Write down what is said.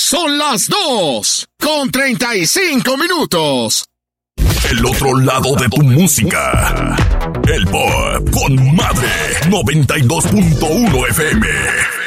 Son las 2:35. El otro lado de tu música. El Pop con Madre 92.1 FM.